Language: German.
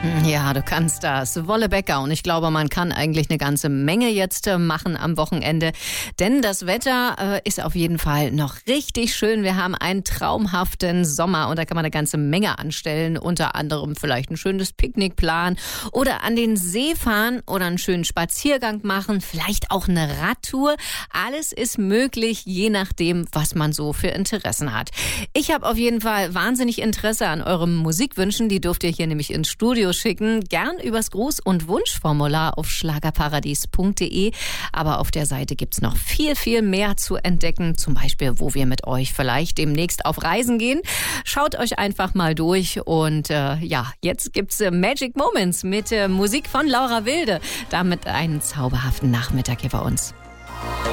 Ja, du kannst das. Wolle Becker. Und ich glaube, man kann eigentlich eine ganze Menge jetzt machen am Wochenende. Denn das Wetter ist auf jeden Fall noch richtig schön. Wir haben einen traumhaften Sommer und da kann man eine ganze Menge anstellen. Unter anderem vielleicht ein schönes Picknick planen oder an den See fahren oder einen schönen Spaziergang machen. Vielleicht auch eine Radtour. Alles ist möglich, je nachdem, was man so für Interessen hat. Ich habe auf jeden Fall wahnsinnig Interesse an euren Musikwünschen. Die dürft ihr hier nämlich ins Studio schicken. Gern übers Gruß- und Wunschformular auf schlagerparadies.de. Aber auf der Seite gibt's noch viel, viel mehr zu entdecken. Zum Beispiel, wo wir mit euch vielleicht demnächst auf Reisen gehen. Schaut euch einfach mal durch. Und jetzt gibt's Magic Moments mit Musik von Laura Wilde. Damit einen zauberhaften Nachmittag hier bei uns.